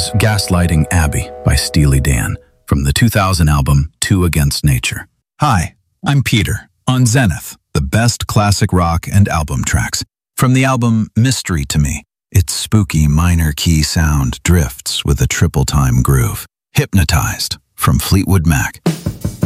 was Gaslighting Abby by Steely Dan from the 2000 album Two Against Nature. Hi, I'm Peter on Zenith, the best classic rock and album tracks. From the album Mystery to Me, its spooky minor key sound drifts with a triple time groove. Hypnotized from Fleetwood Mac.